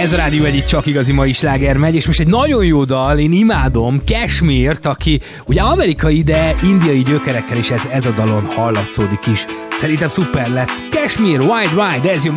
Ez a Rádió Egyik csak igazi mai sláger megy, és most egy nagyon jó dal, én imádom, Kashmir-t, aki ugye amerikai, de indiai gyökerekkel is ez a dalon hallatszódik is. Szerintem szuper lett. Kashmir, Wild Ride, ez jó.